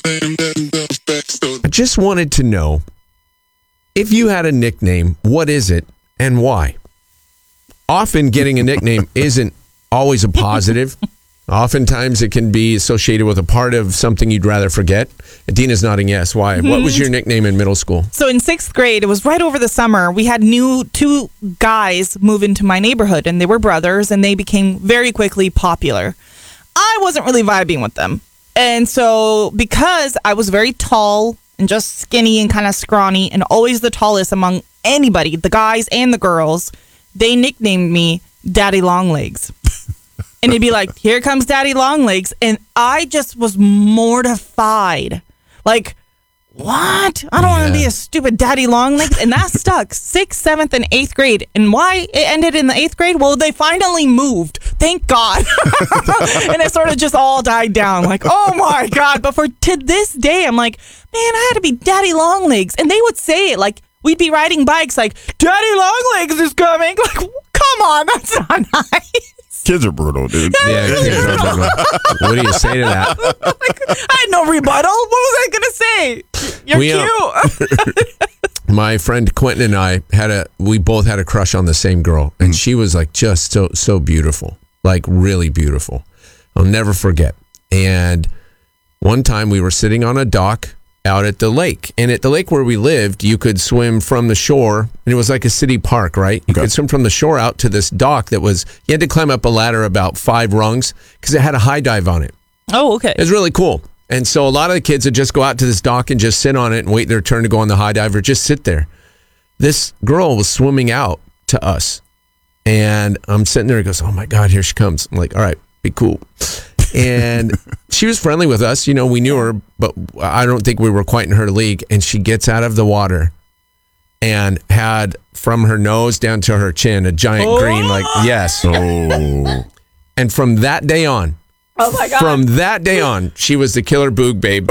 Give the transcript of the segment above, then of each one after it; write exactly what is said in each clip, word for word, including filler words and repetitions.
I just wanted to know, if you had a nickname, what is it and why? Often getting a nickname isn't always a positive. Oftentimes it can be associated with a part of something you'd rather forget. Dina's nodding yes. Why? Mm-hmm. What was your nickname in middle school? So in sixth grade, it was right over the summer, we had new two guys move into my neighborhood, and they were brothers, and they became very quickly popular. I wasn't really vibing with them. And so because I was very tall and just skinny and kind of scrawny and always the tallest among anybody, the guys and the girls, they nicknamed me Daddy Longlegs. And it'd be like, here comes Daddy Longlegs. And I just was mortified. Like, what? I don't yeah. want to be a stupid Daddy Longlegs. And that stuck sixth, seventh, and eighth grade. And why it ended in the eighth grade? Well, they finally moved. Thank God. And it sort of just all died down. Like, oh my God. But for to this day, I'm like, man, I had to be Daddy Longlegs. And they would say it like, we'd be riding bikes like, Daddy Longlegs is coming. Like, come on, that's not nice. Kids are brutal, dude. Yeah, kids are brutal. What do you say to that? Like, I had no rebuttal. What was I going to say? You're we, cute. Uh, my friend Quentin and I had a, we both had a crush on the same girl. And she was like just so, so beautiful. Like really beautiful. I'll never forget. And one time we were sitting on a dock out at the lake. And at the lake where we lived, you could swim from the shore. And it was like a city park, right? You okay. could swim from the shore out to this dock that was, you had to climb up a ladder about five rungs because it had a high dive on it. Oh, okay. It was really cool. And so a lot of the kids would just go out to this dock and just sit on it and wait their turn to go on the high dive or just sit there. This girl was swimming out to us. And I'm sitting there and goes, oh my God, here she comes. I'm like, all right, be cool. And she was friendly with us. You know, we knew her, but I don't think we were quite in her league. And she gets out of the water and had from her nose down to her chin a giant oh. green, like, yes. Oh. And from that day on, oh my God. From that day on, she was the killer boog babe.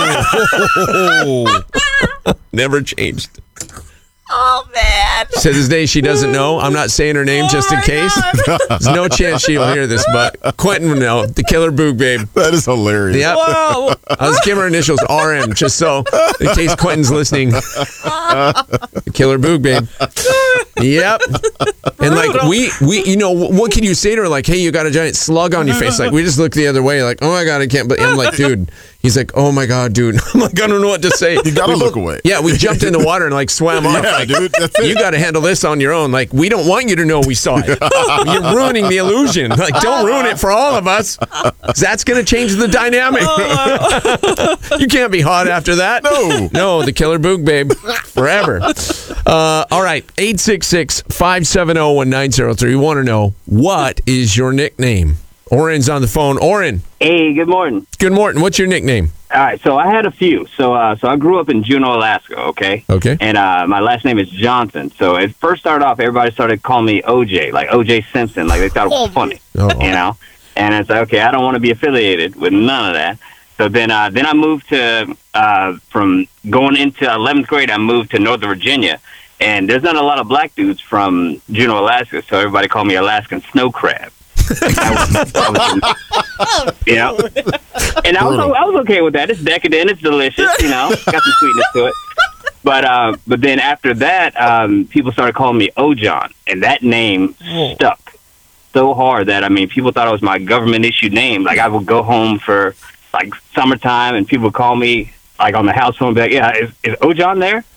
Oh. Never changed. Oh, man. To this day, she doesn't know. I'm not saying her name oh just in case. There's no chance she'll hear this, but Quentin will know. The killer boog babe. That is hilarious. Yep. Whoa. I was giving her initials R M, just so, in case Quentin's listening. The killer boog babe. Yep. And like, we, we, you know, what can you say to her? Like, hey, you got a giant slug on your face. Like, we just look the other way, like, oh my God, I can't. But I'm like, dude. He's like, oh my God, dude. I'm like, I don't know what to say. You gotta we look both, away. Yeah, we jumped in the water and like swam off. Yeah, like, dude, that's it. You gotta handle this on your own. Like, we don't want you to know we saw it. You're ruining the illusion. Like, don't ruin it for all of us. That's gonna change the dynamic. You can't be hot after that. No. No, the killer boog babe. Forever. Uh, all right. eight six six, five seven zero, one nine zero three. We want to know, what is your nickname? Oren's on the phone. Oren. Hey, good morning. Good morning. What's your nickname? All right, so I had a few. So uh, so I grew up in Juneau, Alaska, okay? Okay. And uh, my last name is Johnson. So it first started off, everybody started calling me O J, like O J Simpson. Like, they thought it was funny, oh. you know? And it's like, okay, I don't want to be affiliated with none of that. So then uh, then I moved to, uh, from going into eleventh grade, I moved to Northern Virginia. And there's not a lot of black dudes from Juneau, Alaska, so everybody called me Alaskan Snow Crab. Like, I was, I was, you know, and I was I was okay with that. It's decadent, it's delicious, you know, got some sweetness to it. But uh, but then after that, um, people started calling me Ojon, and that name stuck so hard that I mean, people thought it was my government issued name. Like, I would go home for like summertime, and people would call me like on the house phone, be like, "Yeah, is, is Ojon there?"